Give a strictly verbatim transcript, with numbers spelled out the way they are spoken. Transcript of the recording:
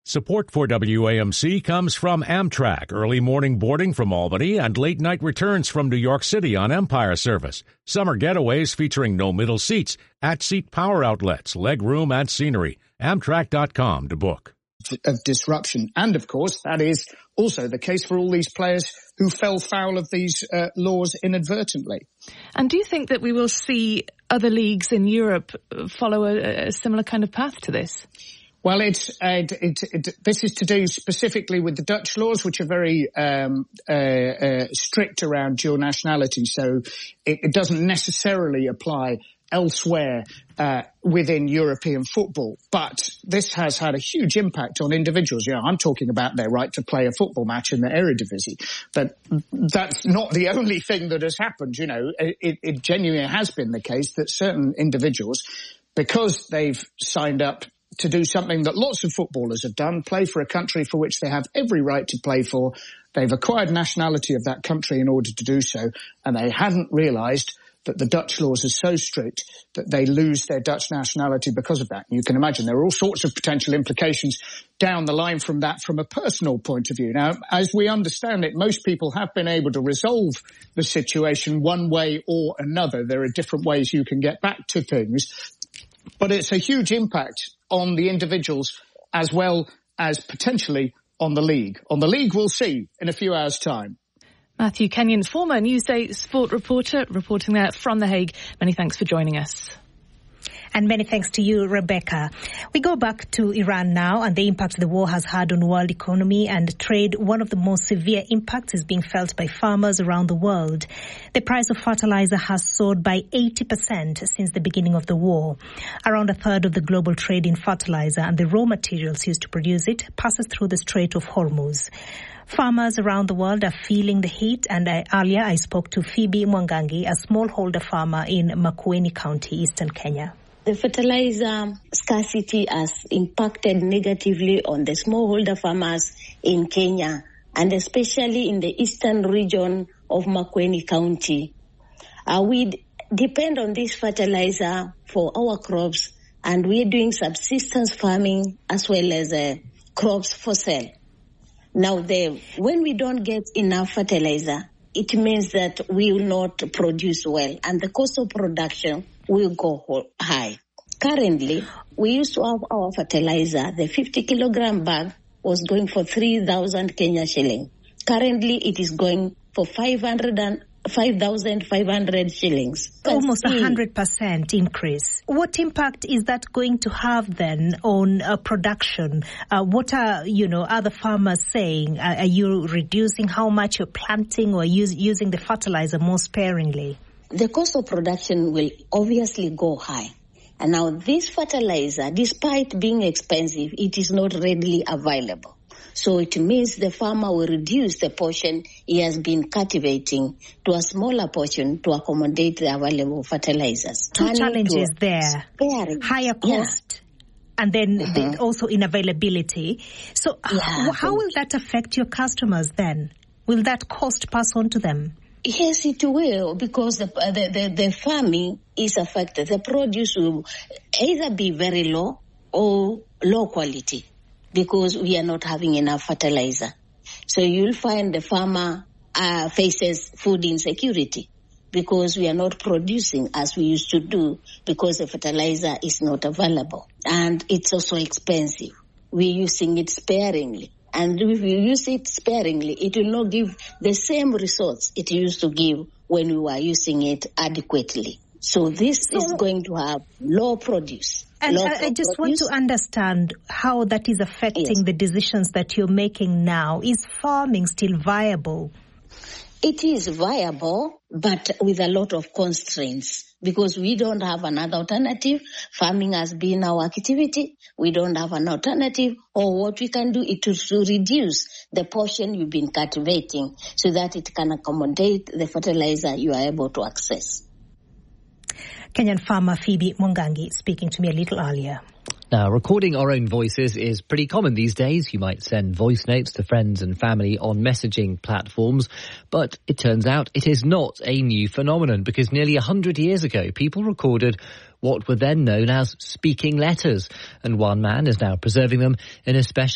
Support for W A M C comes from Amtrak, early morning boarding from Albany and late night returns from New York City on Empire Service. Summer getaways featuring no middle seats, at-seat power outlets, leg room and scenery. Amtrak dot com to book. Of disruption. And of course, that is also the case for all these players who fell foul of these uh, laws inadvertently. And do you think that we will see other leagues in Europe follow a, a similar kind of path to this? Well, it's uh, it, it, this is to do specifically with the Dutch laws, which are very um, uh, uh, strict around dual nationality. So it, it doesn't necessarily apply elsewhere uh, within European football. But this has had a huge impact on individuals. You know, I'm talking about their right to play a football match in the Eredivisie. But that's not the only thing that has happened. You know, it, it genuinely has been the case that certain individuals, because they've signed up to do something that lots of footballers have done, play for a country for which they have every right to play for. They've acquired nationality of that country in order to do so, and they hadn't realised that the Dutch laws are so strict that they lose their Dutch nationality because of that. You can imagine there are all sorts of potential implications down the line from that from a personal point of view. Now, as we understand it, most people have been able to resolve the situation one way or another. There are different ways you can get back to things, but it's a huge impact on the individuals as well as potentially on the league. On the league, we'll see in a few hours' time. Matthew Kenyon, former Newsday sport reporter, reporting there from The Hague. Many thanks for joining us. And many thanks to you, Rebecca. We go back to Iran now and the impact the war has had on world economy and trade. One of the most severe impacts is being felt by farmers around the world. The price of fertilizer has soared by eighty percent since the beginning of the war. Around a third of the global trade in fertilizer and the raw materials used to produce it passes through the Strait of Hormuz. Farmers around the world are feeling the heat, and I, earlier I spoke to Phoebe Mwangangi, a smallholder farmer in Makueni County, eastern Kenya. The fertilizer scarcity has impacted negatively on the smallholder farmers in Kenya, and especially in the eastern region of Makueni County. Uh, we depend on this fertilizer for our crops, and we are doing subsistence farming as well as uh, crops for sale. Now, the, when we don't get enough fertilizer, it means that we will not produce well, and the cost of production will go high. Currently, we used to have our fertilizer, the fifty kilogram bag was going for three thousand Kenya shilling. Currently, it is going for five hundred and five thousand five hundred shillings. Almost a one hundred percent increase. What impact is that going to have then on uh, production? Uh, what are, you know, other farmers saying? Uh, are you reducing how much you're planting or use, using the fertilizer more sparingly? The cost of production will obviously go high. And now this fertilizer, despite being expensive, it is not readily available. So it means the farmer will reduce the portion he has been cultivating to a smaller portion to accommodate the available fertilizers. Two challenges there. Sparing. Higher cost yeah. and then uh-huh. the, also in availability. So yeah, how, how will that affect your customers then? Will that cost pass on to them? Yes, it will, because the, the, the, the farming is affected. The produce will either be very low or low quality, because we are not having enough fertilizer. So you'll find the farmer uh, faces food insecurity because we are not producing as we used to do because the fertilizer is not available. And it's also expensive. We're using it sparingly. And if you use it sparingly, it will not give the same results it used to give when we were using it adequately. So this so, is going to have low produce. And I, I just produce. want to understand how that is affecting yes. the decisions that you're making now. Is farming still viable? It is viable, but with a lot of constraints, because we don't have another alternative. Farming has been our activity. We don't have an alternative, or what we can do is to reduce the portion you've been cultivating so that it can accommodate the fertilizer you are able to access. Kenyan farmer Phoebe Mwangangi speaking to me a little earlier. Now, recording our own voices is pretty common these days. You might send voice notes to friends and family on messaging platforms, but it turns out it is not a new phenomenon, because nearly one hundred years ago, people recorded what were then known as speaking letters, and one man is now preserving them in a special